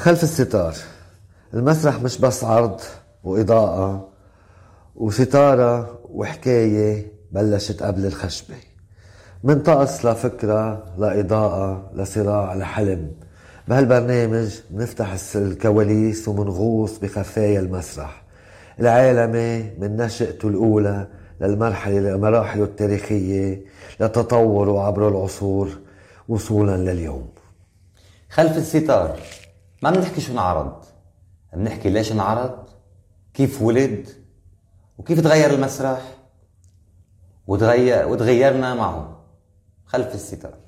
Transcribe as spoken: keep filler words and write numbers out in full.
خلف الستار. المسرح مش بس عرض وإضاءة وستارة وحكاية بلشت قبل الخشبة، من طقس لفكرة لإضاءة لصراع لحلم. بهالبرنامج منفتح الكواليس ومنغوص بخفايا المسرح العالمي من نشأته الأولى للمرحلة لمراحله التاريخية لتطوره عبر العصور وصولا لليوم. خلف الستار ما بنحكي شو انعرض، بنحكي ليش انعرض، كيف ولد، وكيف تغير المسرح وتغير وتغيرنا معه. خلف الستار.